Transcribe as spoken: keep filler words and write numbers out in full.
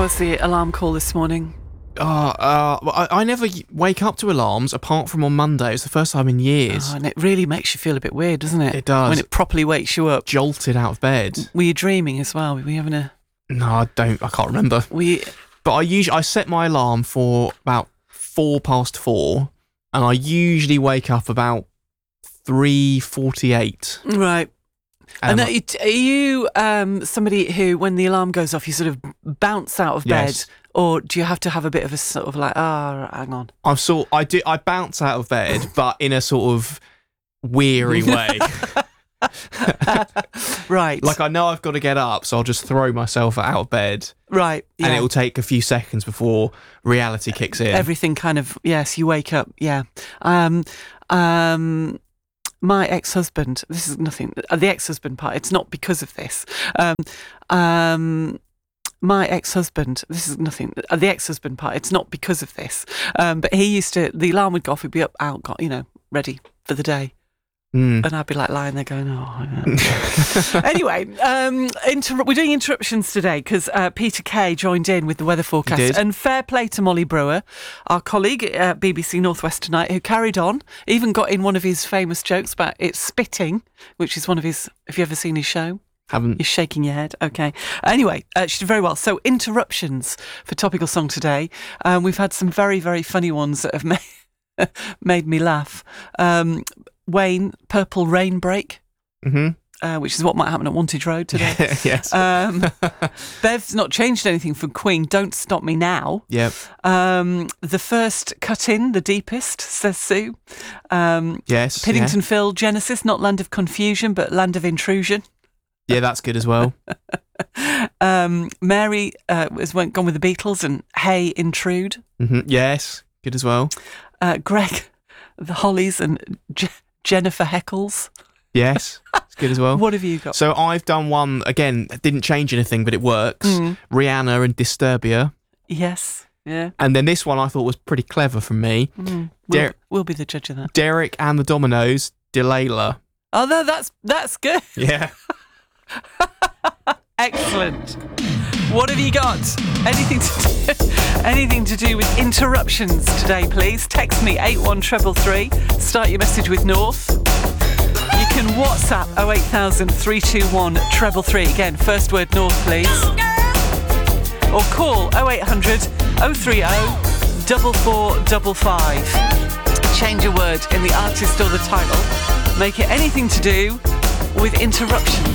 How was the alarm call this morning? Oh, uh, well, I, I never wake up to alarms apart from on Monday. It's the first time in years. Oh, and it really makes you feel a bit weird, doesn't it? It does. When it properly wakes you up. Jolted out of bed. Were you dreaming as well? Were you having a... No, I don't. I can't remember. Were you... But I usually I set my alarm for about four past four, and I usually wake up about three forty-eight. Right. And And are you, are you um, somebody who, when the alarm goes off, you sort of bounce out of bed, Yes. or do you have to have a bit of a sort of like, ah, oh, hang on? I'm sort. I do. I bounce out of bed, but in a sort of weary way. Right. Like I know I've got to get up, so I'll just throw myself out of bed, Right. Yeah. and it will take a few seconds before reality kicks in. Everything kind of, yes, you wake up. Yeah. Um, um, my ex-husband, this is nothing, uh, the ex-husband part, it's not because of this. Um, um, my ex-husband, this is nothing, uh, the ex-husband part, it's not because of this. Um, but he used to, the alarm would go off, he'd be up, out, got, you know, ready for the day. Mm. And I'd be like lying there going, oh. Yeah. Anyway, um, inter- we're doing interruptions today because uh, Peter Kay joined in with the weather forecast. He did. And fair play to Molly Brewer, our colleague at B B C Northwest Tonight, who carried on, even got in one of his famous jokes about it spitting, which is one of his, have you ever seen his show? Haven't. You're shaking your head. Okay. Anyway, uh, she did very well. So interruptions for Topical Song today. Um, we've had some very, very funny ones that have made, made me laugh. Um, Wayne, Purple Rain Break, Mm-hmm. uh, which is what might happen at Wantage Road today. Yes. Um, Bev's not changed anything from Queen, Don't Stop Me Now. Yep. Um, the first cut in, the deepest, says Sue. Um, Yes. Piddington Yeah. Phil, Genesis, not Land of Confusion, but Land of Intrusion. Yeah, that's good as well. Um, Mary uh, was went gone with the Beatles and Hey Intrude. Mm-hmm. Yes, good as well. Uh, Greg, the Hollies and Je- Jennifer Heckles. Yes, it's good as well. What have you got? So I've done one, again, didn't change anything, but it works. Mm. Rihanna and Disturbia. Yes. Yeah. And then this one I thought was pretty clever from me. Mm. We'll, Der- we'll be the judge of that. Derek and the Dominoes, Delilah. Oh, no, that's that's good. Yeah. Excellent. What have you got? Anything to do, anything to do with interruptions today, please? Text me eight one three three three. Start your message with North. You can WhatsApp oh eight thousand three two one three three three. Again, first word North, please. Or call oh eight hundred oh three oh four four five five. Change a word in the artist or the title. Make it anything to do with interruptions.